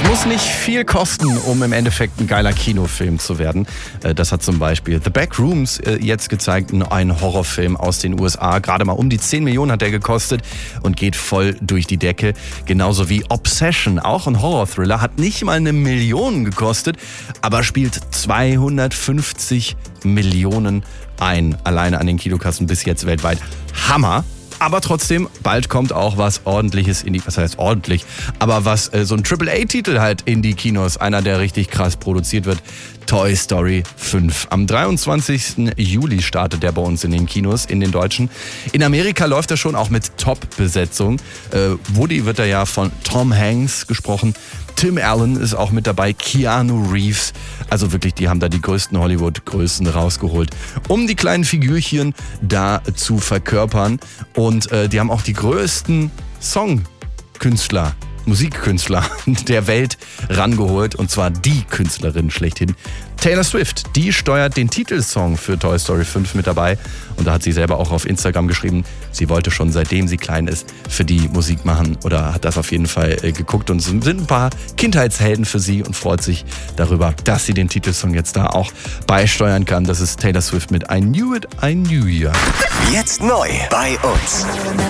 Es muss nicht viel kosten, um im Endeffekt ein geiler Kinofilm zu werden. Das hat zum Beispiel The Backrooms jetzt gezeigt, ein Horrorfilm aus den USA. Gerade mal um die 10 Millionen hat der gekostet und geht voll durch die Decke. Genauso wie Obsession, auch ein Horror-Thriller, hat nicht mal 1 Million gekostet, aber spielt 250 Millionen ein. Alleine an den Kinokassen bis jetzt weltweit. Hammer! Aber trotzdem, bald kommt auch was Ordentliches in die, was heißt ordentlich, aber was so ein AAA-Titel halt in die Kinos, einer, der richtig krass produziert wird, Toy Story 5. Am 23. Juli startet der bei uns in den Kinos, in den deutschen. In Amerika läuft er schon auch mit Top-Besetzung. Woody wird da ja von Tom Hanks gesprochen. Tim Allen ist auch mit dabei, Keanu Reeves. Also wirklich, die haben da die größten Hollywood-Größen rausgeholt, um die kleinen Figürchen da zu verkörpern. Und die haben auch die größten Songkünstler, Musikkünstler der Welt rangeholt. Und zwar die Künstlerin schlechthin. Taylor Swift, die steuert den Titelsong für Toy Story 5 mit dabei. Und da hat sie selber auch auf Instagram geschrieben, sie wollte schon seitdem sie klein ist für die Musik machen oder hat das auf jeden Fall geguckt. Und es sind ein paar Kindheitshelden für sie und freut sich darüber, dass sie den Titelsong jetzt da auch beisteuern kann. Das ist Taylor Swift mit I Knew It, I Knew You. Jetzt neu bei uns.